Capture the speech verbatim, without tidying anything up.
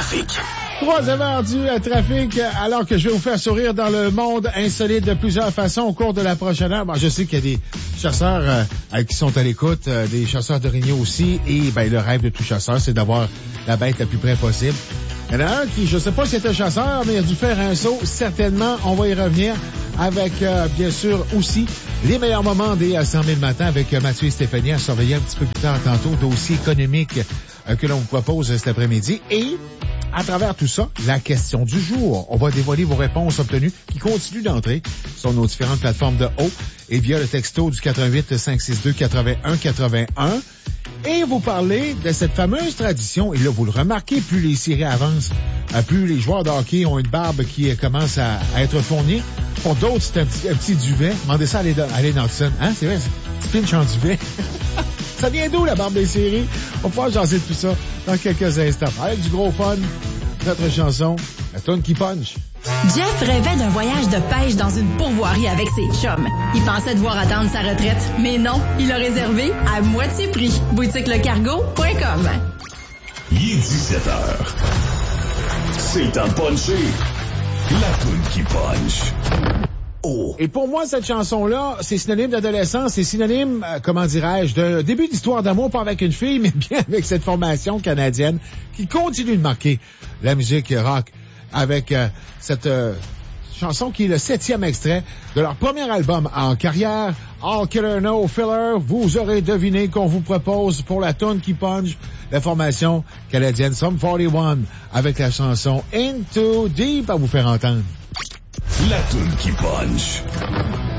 trafic. Troisième heure du euh, trafic, alors que je vais vous faire sourire dans le monde insolite de plusieurs façons au cours de la prochaine heure. Bon, je sais qu'il y a des chasseurs euh, qui sont à l'écoute, euh, des chasseurs d'orignaux aussi, et ben le rêve de tout chasseur, c'est d'avoir la bête le plus près possible. Il y en a un qui, je sais pas si c'était chasseur, mais il a dû faire un saut. Certainement, on va y revenir avec, euh, bien sûr, aussi les meilleurs moments des euh, cent mille matins avec euh, Mathieu et Stéphanie à surveiller un petit peu plus tard tantôt, dossier économique euh, que l'on vous propose euh, cet après-midi. Et à travers tout ça, la question du jour. On va dévoiler vos réponses obtenues qui continuent d'entrer sur nos différentes plateformes de haut et via le texto du quatre un huit, cinq six deux, huit un huit un. Et vous parlez de cette fameuse tradition, et là, vous le remarquez, plus les séries avancent, plus les joueurs de hockey ont une barbe qui commence à, à être fournie. Pour d'autres, c'est un petit, un petit duvet. Demandez ça à Allen Hudson. Hein, c'est vrai, c'est un petit pinch en duvet. Ça vient d'où, la barbe des séries? On va pouvoir jaser de tout ça dans quelques instants. Avec du gros fun, notre chanson, la toune qui punch. Jeff rêvait d'un voyage de pêche dans une pourvoirie avec ses chums. Il pensait devoir attendre sa retraite, mais non, il a réservé à moitié prix. boutique le cargo point com. Il est dix-sept heures. C'est le temps de puncher. La toune qui punch. Oh. Et pour moi, cette chanson-là, c'est synonyme d'adolescence, c'est synonyme, euh, comment dirais-je, de début d'histoire d'amour, pas avec une fille, mais bien avec cette formation canadienne qui continue de marquer la musique rock avec euh, cette euh, chanson qui est le septième extrait de leur premier album en carrière, All Killer No Filler. Vous aurez deviné qu'on vous propose pour la toune qui punch la formation canadienne Sum quarante et un avec la chanson Into Deep à vous faire entendre. La toune qui punch.